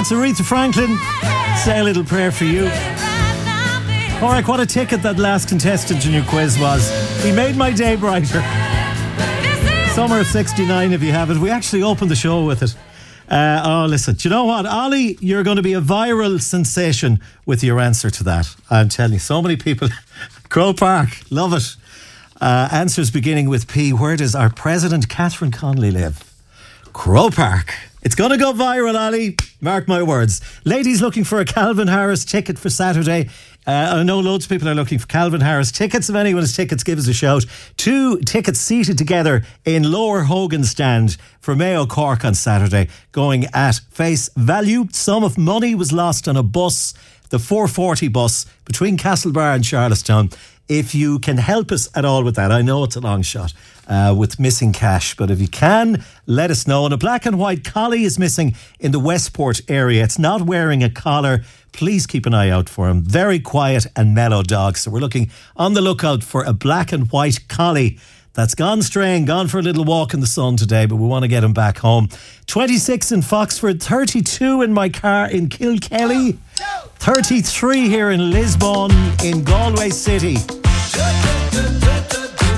That's Aretha Franklin. Say a little prayer for you. Alright, what a ticket that last contestant in your quiz was. He made my day brighter. Summer of 69 if you have it. We actually opened the show with it. Listen, do you know what, Ollie? You're going to be a viral sensation with your answer to that. I'm telling you, so many people. Croke Park, love it. Answers beginning with P. Where does our President Catherine Connolly live? Croke Park. It's going to go viral, Ollie. Mark my words. Ladies looking for a Calvin Harris ticket for Saturday. I know loads of people are looking for Calvin Harris tickets. If anyone has tickets, give us a shout. 2 tickets seated together in Lower Hogan Stand for Mayo Cork on Saturday, going at face value. Sum of money was lost on a bus, the 440 bus between Castlebar and Charlestown. If you can help us at all with that, I know it's a long shot with missing cash, but if you can, let us know. And a black and white collie is missing in the Westport area. It's not wearing a collar. Please keep an eye out for him. Very quiet and mellow dog. So we're looking on the lookout for a black and white collie that's gone straying, gone for a little walk in the sun today, but we want to get him back home. 26 in Foxford, 32 in my car in Kilkelly, 33 here in Lisbon, in Galway City.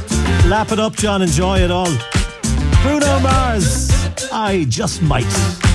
Lap it up, John, enjoy it all. Bruno Mars, I Just Might.